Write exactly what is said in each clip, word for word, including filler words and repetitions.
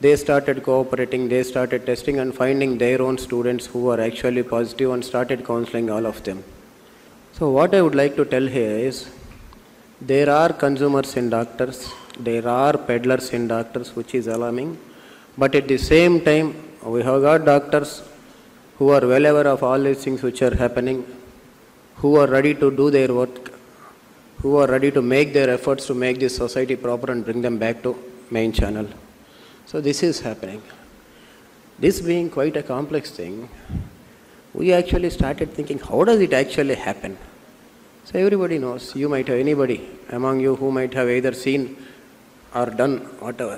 They started cooperating, they started testing and finding their own students who were actually positive and started counseling all of them. So what I would like to tell here is, there are consumers in doctors, there are peddlers in doctors, which is alarming. But at the same time, we have got doctors who are well aware of all these things which are happening, who are ready to do their work, who are ready to make their efforts to make this society proper and bring them back to main channel. So this is happening. This being quite a complex thing, we actually started thinking, how does it actually happen? So everybody knows, you might have anybody among you who might have either seen or done whatever.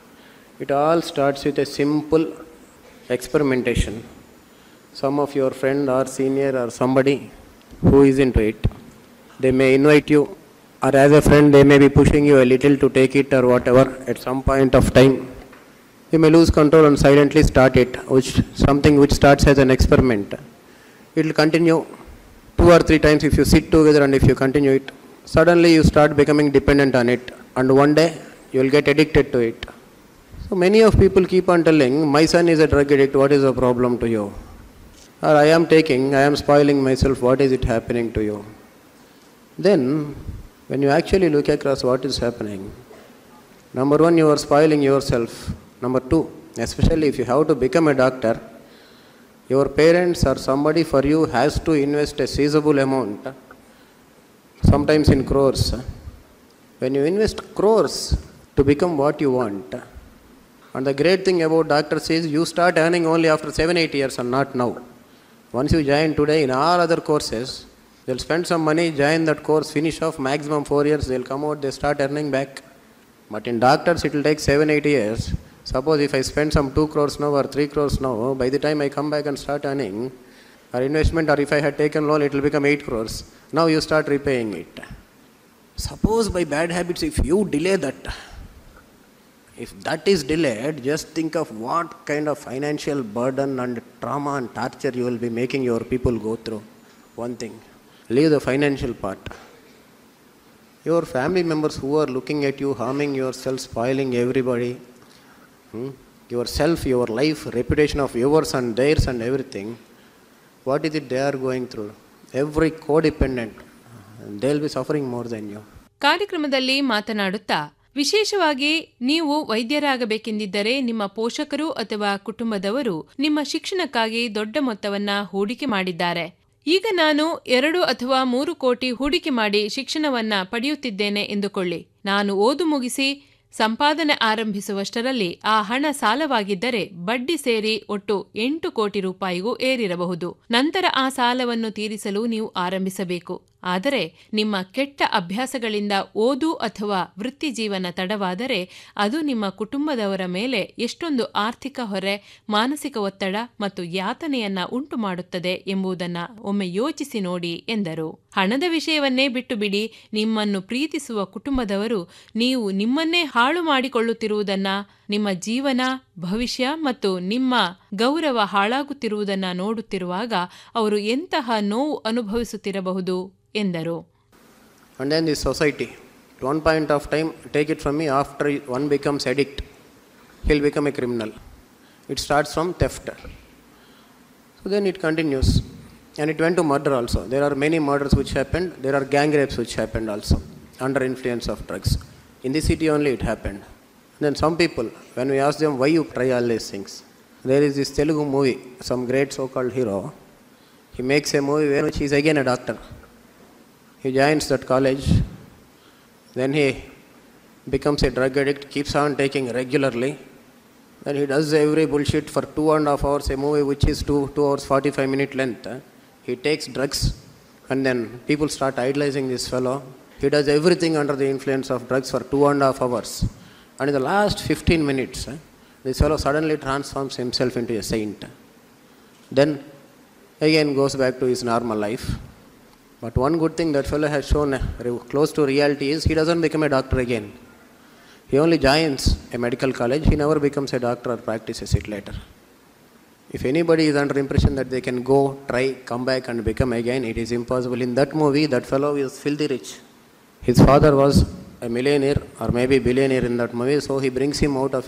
It all starts with a simple experimentation. Some of your friend or senior or somebody who is into it, they may invite you, or as a friend they may be pushing you a little to take it or whatever. At some point of time, you may lose control and silently start it, which something which starts as an experiment. It will continue two or three times if you sit together, and if you continue it, suddenly you start becoming dependent on it, and one day you will get addicted to it. So many of people keep on telling, my son is a drug addict, what is the problem to you? Or I am taking, I am spoiling myself, what is it happening to you? Then, when you actually look across what is happening, number one, you are spoiling yourself. Number two, especially if you have to become a doctor, your parents or somebody for you has to invest a sizable amount, sometimes in crores. When you invest crores to become what you want, and the great thing about doctors is you start earning only after seven, eight years and not now. Once you join today in all other courses, they'll spend some money, join that course, finish off maximum four years, they'll come out, they start earning back. But in doctors, it will take seven, eight years. Suppose if I spend some two crores now or three crores now, by the time I come back and start earning, or investment, or if I had taken loan, it will become eight crores. Now you start repaying it. Suppose by bad habits, if you delay that, if that is delayed, just think of what kind of financial burden and trauma and torture you will be making your people go through. One thing, leave the financial part. Your family members who are looking at you, harming yourself, spoiling everybody, Hmm? yourself, your life, reputation of yours and theirs and everything, what is it they are going through? Every codependent, they will be suffering more than you. ಕಾರ್ಯಕ್ರಮದಲ್ಲಿ ಮಾತನಾಡುತ್ತಾ, ವಿಶೇಷವಾಗಿ ನೀವು ವೈದ್ಯರಾಗಬೇಕೆಂದಿದ್ದರೆ ನಿಮ್ಮ ಪೋಷಕರು ಅಥವಾ ಕುಟುಂಬದವರು ನಿಮ್ಮ ಶಿಕ್ಷಣಕ್ಕಾಗಿ ದೊಡ್ಡ ಮೊತ್ತವನ್ನ ಹೂಡಿಕೆ ಮಾಡಿದ್ದಾರೆ. ಈಗ ನಾನು ಎರಡು ಅಥವಾ ಮೂರು ಕೋಟಿ ಹೂಡಿಕೆ ಮಾಡಿ ಶಿಕ್ಷಣವನ್ನ ಪಡೆಯುತ್ತಿದ್ದೇನೆ ಎಂದುಕೊಳ್ಳಿ. ನಾನು ಓದು ಮುಗಿಸಿ ಸಂಪಾದನೆ ಆರಂಭಿಸುವಷ್ಟರಲ್ಲಿ ಆ ಹಣ ಸಾಲವಾಗಿದ್ದರೆ ಬಡ್ಡಿ ಸೇರಿ ಒಟ್ಟು ಎಂಟು ಕೋಟಿ ರೂಪಾಯಿಗೂ ಏರಿರಬಹುದು. ನಂತರ ಆ ಸಾಲವನ್ನು ತೀರಿಸಲು ನೀವು ಆರಂಭಿಸಬೇಕು. ಆದರೆ ನಿಮ್ಮ ಕೆಟ್ಟ ಅಭ್ಯಾಸಗಳಿಂದ ಓದು ಅಥವಾ ವೃತ್ತಿ ಜೀವನ ತಡವಾದರೆ ಅದು ನಿಮ್ಮ ಕುಟುಂಬದವರ ಮೇಲೆ ಎಷ್ಟೊಂದು ಆರ್ಥಿಕ ಹೊರೆ, ಮಾನಸಿಕ ಒತ್ತಡ ಮತ್ತು ಯಾತನೆಯನ್ನ ಉಂಟು ಮಾಡುತ್ತದೆ ಎಂಬುದನ್ನು ಒಮ್ಮೆ ಯೋಚಿಸಿ ನೋಡಿ ಎಂದರು. ಹಣದ ವಿಷಯವನ್ನೇ ಬಿಟ್ಟು ಬಿಡಿ, ನಿಮ್ಮನ್ನು ಪ್ರೀತಿಸುವ ಕುಟುಂಬದವರು ನೀವು ನಿಮ್ಮನ್ನೇ ಹಾಳು ಮಾಡಿಕೊಳ್ಳುತ್ತಿರುವುದನ್ನ, ನಿಮ್ಮ ಜೀವನ, ಭವಿಷ್ಯ ಮತ್ತು ನಿಮ್ಮ ಗೌರವ ಹಾಳಾಗುತ್ತಿರುವುದನ್ನ ನೋಡುತ್ತಿರುವಾಗ ಅವರು ಎಂತಹ ನೋವು ಅನುಭವಿಸುತ್ತಿರಬಹುದು ಎಂದರು. And then this society, at one point of time, take it from me, after one becomes addict, he'll become a criminal. It starts from theft. So then it continues. And it went to murder also. There are many murders which happened. There are gang rapes which happened also, under influence of drugs. In this city only it happened. Then some people, when we ask them, why you try all these things? There is this Telugu movie, some great so-called hero. He makes a movie where he is again a doctor. He joins that college. Then he becomes a drug addict, keeps on taking regularly. Then he does every bullshit for two and a half hours, a movie which is two, two hours, forty-five minute length. He takes drugs, and then people start idolizing this fellow. He does everything under the influence of drugs for two and a half hours. And in the last fifteen minutes, this fellow suddenly transforms himself into a saint. Then again goes back to his normal life. But one good thing that fellow has shown close to reality is he doesn't become a doctor again. He only joins a medical college. He never becomes a doctor or practices it later. If anybody is under impression that they can go, try, come back and become again, it is impossible. In that movie, that fellow is filthy rich. His father was a millionaire or maybe billionaire in that movie, so he brings him out of